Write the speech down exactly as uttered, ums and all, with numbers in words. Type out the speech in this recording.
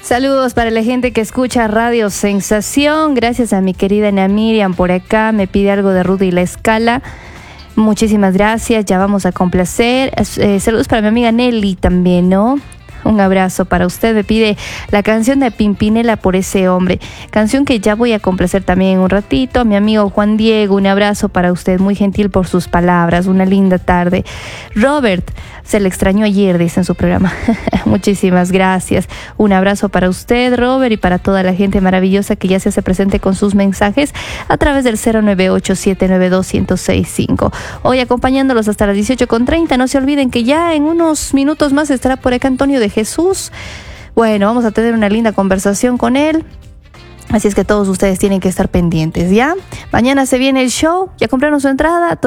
Saludos para la gente que escucha Radio Sensación. Gracias a mi querida Ana Miriam por acá. Me pide algo de Rudy La Escala. Muchísimas gracias. Ya vamos a complacer. Eh, saludos para mi amiga Nelly también, ¿no? Un abrazo para usted. Me pide la canción de Pimpinela por ese hombre. Canción que ya voy a complacer también en un ratito. Mi amigo Juan Diego, un abrazo para usted. Muy gentil por sus palabras. Una linda tarde. Robert, se le extrañó ayer, dice en su programa. Muchísimas gracias. Un abrazo para usted, Robert, y para toda la gente maravillosa que ya se hace presente con sus mensajes a través del cero nueve ocho siete nueve dos uno cero seis cinco. Hoy acompañándolos hasta las dieciocho con treinta. No se olviden que ya en unos minutos más estará por acá Antonio de Jesús. Bueno, vamos a tener una linda conversación con él. Así es que todos ustedes tienen que estar pendientes, ¿ya? Mañana se viene el show. ¿Ya compraron su entrada?